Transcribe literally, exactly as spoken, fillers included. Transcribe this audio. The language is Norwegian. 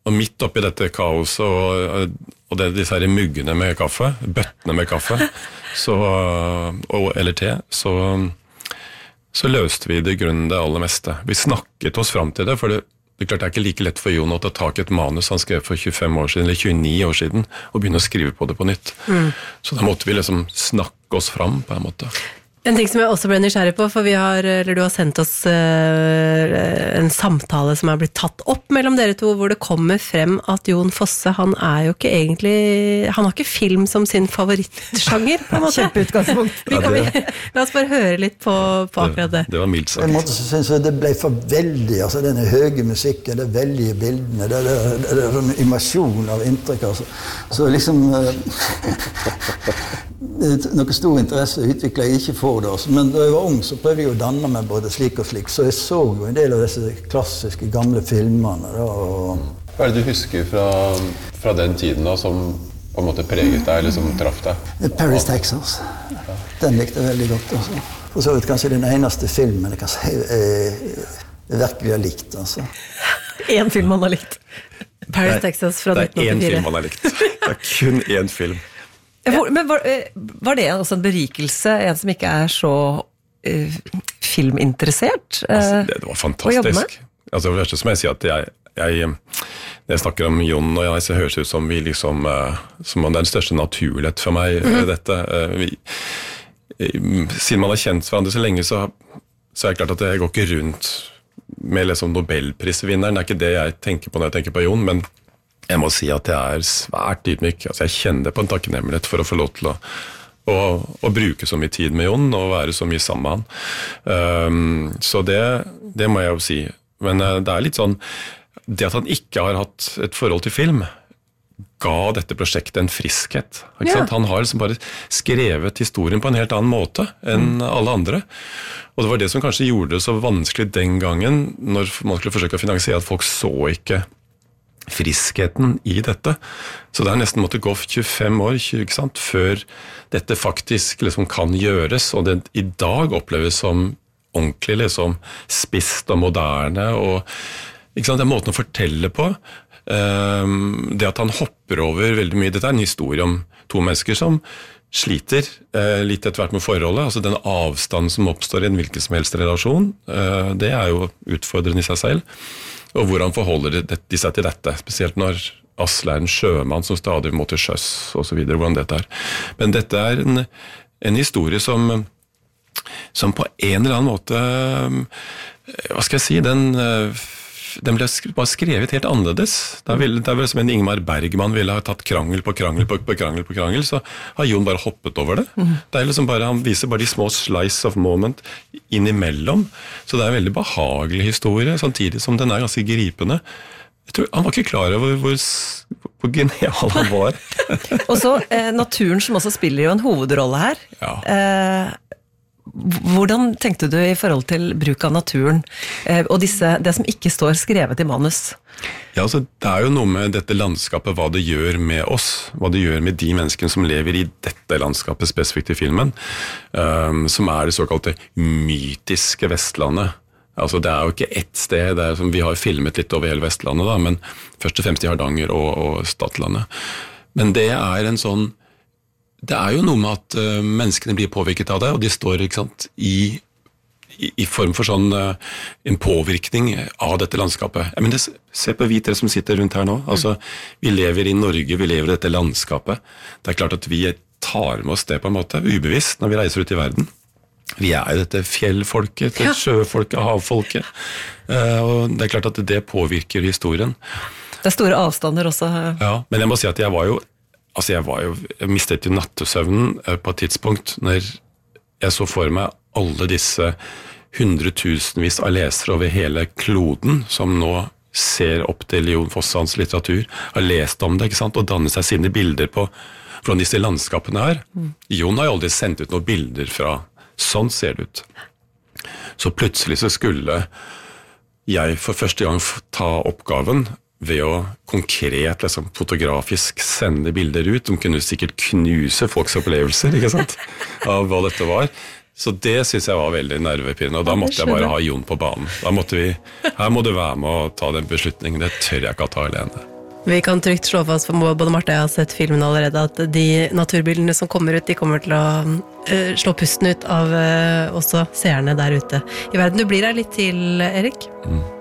og midt oppi dette kaoset og, og det, disse her muggene med kaffe, bøttene med kaffe, så, og, eller te, så, så løste vi det grunnen det aller meste. Vi snakket oss frem til det, for det, det er klart det er ikke like lett for Jon å ta tak i et manus han skrev for tjuefem år siden, eller tjueni år siden, og begynne å skrive på det på nytt. Mm. Så da måtte vi liksom snakke oss frem på en måte. En ting som jeg også ble nysgjerrig på, for vi har, eller du har sendt oss uh, en samtale som er blitt tatt opp mellom dere to, hvor det kommer frem at Jon Fosse, han er jo ikke egentlig, han har ikke film som sin favorittsjanger, på en måte. Kjempeutgangspunkt. Vi kan, vi, la oss bare høre litt på, på akkurat det. Det, det var mildt sagt. På en måte så synes jeg det ble for veldig, altså denne høye musikken, det veldige bildene, det, det, det, det er en invasjon av inntrykk, altså. Så liksom, noe stor interesse utvikler jeg ikke for det, altså. Men da jeg var ung så prøvde jeg å danne meg både slik og slik, så jeg så jo en del av disse klassiske gamle filmene da, og... Hva er det du husker fra, fra den tiden da, som på en måte preget deg, eller som traff deg? Paris, Texas. Den likte jeg veldig godt, altså. For så vidt kanskje den eneste filmen jeg kan si jeg, jeg virkelig har likt, altså. En film man har likt. Paris, Texas fra nitten åttifire. Det er en film man har likt. Det er kun en film. Men var, var det også en berikelse, en som ikke er så uh, filminteressert? Uh, altså, det, det var fantastisk. Altså, det første som jeg sier at jeg, jeg, når jeg snakker om Jon og jeg, så høres det ut som vi liksom, uh, som om det er den største naturlighet for meg, mm-hmm. dette. Uh, vi, uh, siden man har kjent hverandre så lenge, så, så er det klart at jeg går ikke rundt med liksom Nobelprisvinneren. Det er ikke det jeg tenker på når jeg tenker på Jon, men jeg må si at jeg er svært ydmyk. Altså, jeg kjenner på en takknemlighet for å få lov til å, å, å bruke så mye tid med Jon og være så mye sammen med han. Um, så det, det må jeg jo si. Men uh, det er litt sånn, det at han ikke har hatt et forhold til film, ga dette prosjektet en friskhet. Ikke sant? Ja. Han har liksom bare skrevet historien på en helt annen måte enn mm. alle andre. Og det var det som kanskje gjorde det så vanskelig den gangen, når man skulle forsøke å finansiere at folk så ikke friskheten i dette. Så det har nesten måttet gå tjuefem år, ikke sant, før dette faktisk liksom kan gjøres, og det i dag oppleves som ordentlig liksom spist og moderne, og ikke sant, det er måten å fortelle på. Um, det at han hopper over veldig mye, dette er en historie om to mennesker som sliter uh, litt etter hvert med forholdet, altså den avstanden som oppstår i en hvilken som helst relasjon, uh, det er jo utfordrende i seg selv. Og hvordan forholder de seg til dette, spesielt når Asle er en sjømann som stadig må til sjøs, og så videre, hvordan dette er. Men dette er en, en historie som, som på en eller annen måte, hva skal jeg si, den, den ble bare skrevet helt annerledes. Det er vel, det er vel som en Ingmar Bergman ville ha tatt krangel på krangel på, på krangel på krangel, så har Jon bare hoppet over det. Mm. Det er liksom bare, han viser bare de små slice of moment innimellom, så det er en veldig behagelig historie, samtidig som den er ganske gripende. Jeg tror, han var ikke klar over hvor, hvor genial han var. Og så eh, naturen som også spiller jo en hovedrolle her. Ja. Eh, hvordan tenkte du i forhold til bruk av naturen, eh, og disse, det som ikke står skrevet i manus? Ja, altså, det er jo noe med dette landskapet, hva det gjør med oss, hva det gjør med de menneskene som lever i dette landskapet spesifikt i filmen, um, som er det såkalte mytiske Vestlandet. Altså, det er jo ikke ett sted, det er som vi har filmet litt over hele Vestlandet, da, men først og fremst i Hardanger og, og Stadlandet. Men det er en sånn, det er jo noe med at uh, menneskene blir påvirket av det, og de står, ikke sant, i, i, i form for sånn uh, en påvirkning av dette landskapet. Jeg mener, se på vi tre som sitter rundt her nå, altså, vi lever i Norge, vi lever i dette landskapet. Det er klart at vi tar med oss det på en måte, ubevisst, når vi reiser ut i verden. Vi er jo dette fjellfolket, dette ja. sjøfolket, havfolket, uh, og det er klart at det påvirker historien. Det er store avstander også. Ja, men jeg må si at jeg var jo Altså jeg var jo, jeg mistet jo nattesøvnen på et tidspunkt når jeg så for meg alle disse hundretusenvis av lesere over hele kloden som nå ser opp til Jon Fossans litteratur, har lest om det, ikke sant, og dannet seg sine bilder på hvordan disse landskapene er. Mm. Jon har jo aldri sendt ut noen bilder fra, sånn ser det ut. Så plutselig så skulle jeg for første gang ta oppgaven ved å konkret, liksom, fotografisk sende bilder ut. De kunne sikkert knuse folks opplevelser, ikke sant, av hva dette var. Så det synes jeg var veldig nervepirrende, og da måtte jeg bare ha Jon på banen. Da måtte vi, her må du være med å ta den beslutningen, det tør jeg ikke å ta alene. Vi kan trygt slå fast, for både Marte og jeg har sett filmen allerede, at de naturbildene som kommer ut, de kommer til å uh, slå pusten ut av uh, også seerne der ute i verden. Du blir her litt til, Erik? Mm.